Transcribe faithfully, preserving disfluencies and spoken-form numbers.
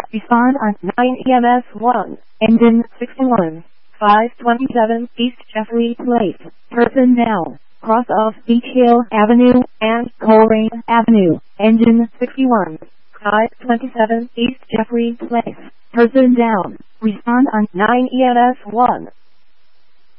Respond on nine E M S one. Engine sixty-one. five twenty-seven East Jeffrey Place. Person down. Cross off Beach Hill Avenue and Coleraine Avenue. Engine sixty-one. five twenty-seven East Jeffrey Place. Person down. Respond on nine E M S one.